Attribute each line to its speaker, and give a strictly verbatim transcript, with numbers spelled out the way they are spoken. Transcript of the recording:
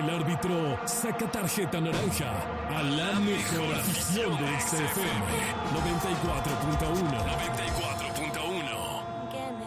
Speaker 1: El árbitro saca tarjeta naranja a la mejor afición de X F M noventa y cuatro punto